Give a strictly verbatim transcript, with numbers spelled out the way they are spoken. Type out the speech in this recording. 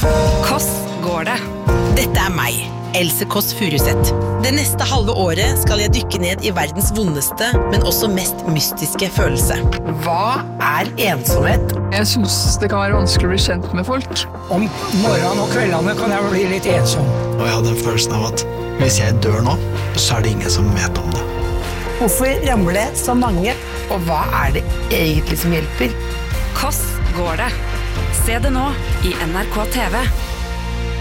Kåss går det. Dette er meg, Else Kåss Furuseth. Det neste halve året skal jeg dykke ned i verdens vondeste, men også mest mystiske følelse. Hva er ensomhet? Jeg synes det kan være vanskelig å bli kjent med folk. Om morgenen og kveldene kan jeg bli litt ensom. Og jeg hadde en følelse av at hvis jeg dør nå, så er det ingen som vet om det. Hvorfor ramler så mange? Og hva er det egentlig som hjelper? Kåss går det. Se det nå i N R K T V.